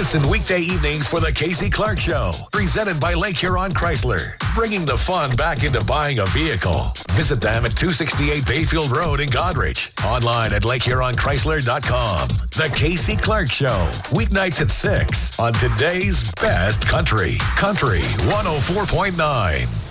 Listen weekday evenings for the Casey Clark Show, presented by Lake Huron Chrysler, bringing the fun back into buying a vehicle. Visit them at 268 Bayfield Road in Goderich. Online at LakeHuronChrysler.com. The Casey Clark Show, weeknights at 6 on today's best country. Country 104.9.